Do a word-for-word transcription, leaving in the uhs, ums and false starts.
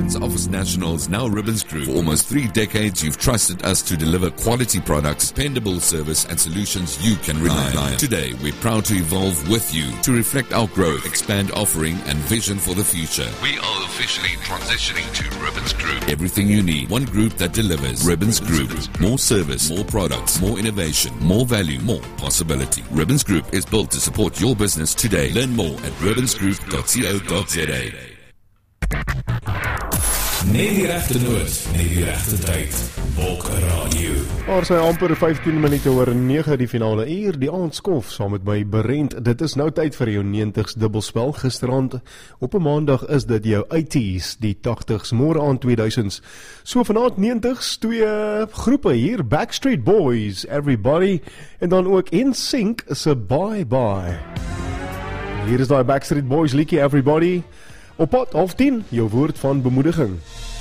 Ribbons Office Nationals, now Ribbons Group. For almost three decades, you've trusted us to deliver quality products, dependable service, and solutions you can rely on. Today, we're proud to evolve with you to reflect our growth, expand offering, and vision for the future. We are officially transitioning to Ribbons Group. Everything you need, one group that delivers. Ribbons Group. More service, more products, more innovation, more value, more possibility. Ribbons Group is built to support your business today. Learn more at ribbons group dot co dot za. Net die regte noot, net die regte tyd. Bulk Radio. Oor sy amper vyftien minute oor nege die finale uur, die aandskof saam met my Berend. Dit is nou tyd vir jou neentigs dubbelspel. Gisterand op 'n maandag is dit jou eighties, die tagtigs, môre aan tweeduisends. So vanaand neentigs, twee groepe hier, Backstreet Boys, Everybody, en dan ook N Sync se Bye Bye. Hier is daai Backstreet Boys liedjie Everybody. Op pad half tien, jou woord van bemoediging.